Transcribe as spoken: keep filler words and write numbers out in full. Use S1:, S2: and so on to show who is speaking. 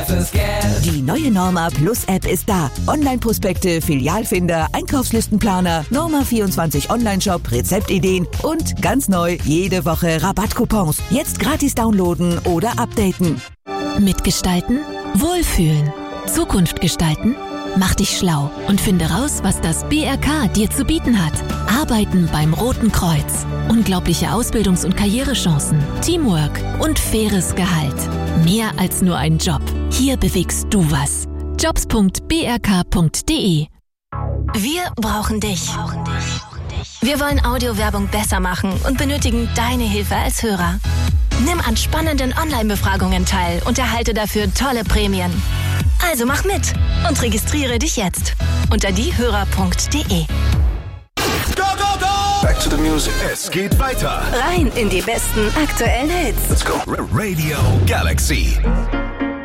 S1: never scared.
S2: Die neue Norma Plus App ist da. Online-Prospekte, Filialfinder, Einkaufslistenplaner, Norma vierundzwanzig Online-Shop, Rezeptideen und ganz neu jede Woche Rabattcoupons. Jetzt gratis downloaden oder updaten.
S3: Mitgestalten, wohlfühlen, Zukunft gestalten. Mach dich schlau und finde raus, was das B R K dir zu bieten hat. Arbeiten beim Roten Kreuz. Unglaubliche Ausbildungs- und Karrierechancen, Teamwork und faires Gehalt. Mehr als nur ein Job. Hier bewegst du was. jobs punkt b r k punkt d e.
S4: Wir brauchen dich. Wir wollen Audiowerbung besser machen und benötigen deine Hilfe als Hörer. Nimm an spannenden Online-Befragungen teil und erhalte dafür tolle Prämien. Also mach mit und registriere dich jetzt unter diehörer punkt d e.
S5: Go, go, go! Back to the music. Es geht weiter.
S4: Rein in die besten aktuellen Hits.
S5: Let's go. Radio Galaxy.